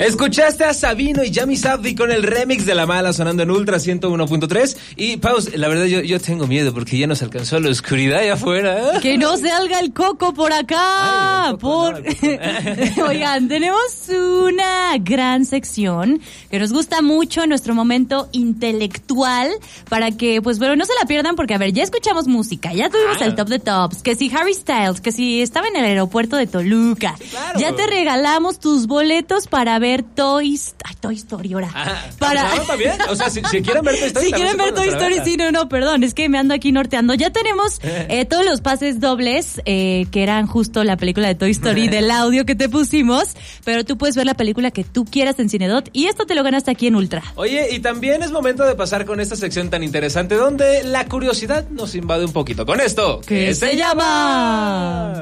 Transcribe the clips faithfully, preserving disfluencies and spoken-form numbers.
Escuchaste a Sabino y Yami Sabdi con el remix de La Mala sonando en Ultra ciento uno punto tres. Y Paus, la verdad yo, yo tengo miedo porque ya nos alcanzó la oscuridad allá afuera. Que no salga el coco por acá. Ay, coco, por... no, Oigan, tenemos una gran sección que nos gusta mucho en nuestro momento intelectual para que, pues bueno, no se la pierdan porque, a ver, ya escuchamos música, ya tuvimos ah. el top de tops, que si Harry Styles, que si estaba en el aeropuerto de Toluca, sí, claro. Ya te regalamos tus boletos para ver Toys, ay, Toy Story ahora. Ah, para también, o sea, si, si quieren ver Toy Story, si quieren ver Toy Story, sí, no, no, perdón, es que me ando aquí norteando. Ya tenemos eh, todos los pases dobles eh, que eran justo la película de Toy Story del audio que te pusimos, pero tú puedes ver la película que tú quieras en Cinedot y esto te lo ganaste aquí en Ultra. Oye, y también es momento de pasar con esta sección tan interesante donde la curiosidad nos invade un poquito. Con esto, ¿qué, ¿qué se, se llama?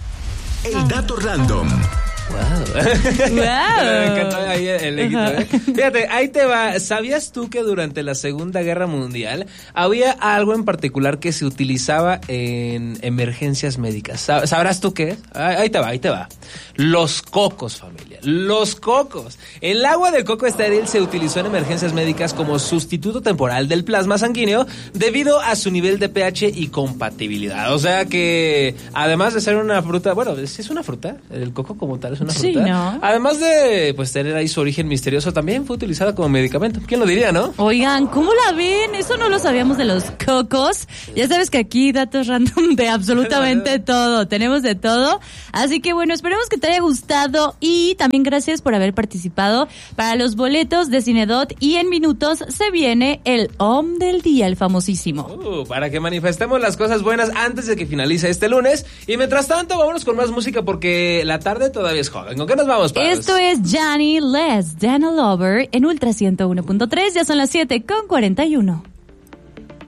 El dato random. Wow. Wow. Me encantó ahí el equito, ¿eh? Fíjate, ahí te va. ¿Sabías tú que durante la Segunda Guerra Mundial había algo en particular que se utilizaba en emergencias médicas? ¿Sabrás tú qué es? Ahí te va, ahí te va. Los cocos, familia. Los cocos. El agua de coco estéril se utilizó en emergencias médicas como sustituto temporal del plasma sanguíneo debido a su nivel de pH y compatibilidad. O sea que, además de ser una fruta, bueno, ¿sí es una fruta? El coco como tal es una fruta. Sí, ¿no? Además de pues tener ahí su origen misterioso, también fue utilizada como medicamento. ¿Quién lo diría, no? Oigan, ¿cómo la ven? Eso no lo sabíamos de los cocos. Ya sabes que aquí datos random de absolutamente todo. Tenemos de todo. Así que bueno, esperemos que te haya gustado y también gracias por haber participado para los boletos de Cinedot y en minutos se viene el O M del día, el famosísimo. Uh, para que manifestemos las cosas buenas antes de que finalice este lunes. Y mientras tanto, vámonos con más música porque la tarde todavía es joven. ¿Con qué nos vamos, Paz? Esto es Johnny Less Than a Lover en Ultra ciento uno punto tres. Ya son las siete con cuarenta y uno.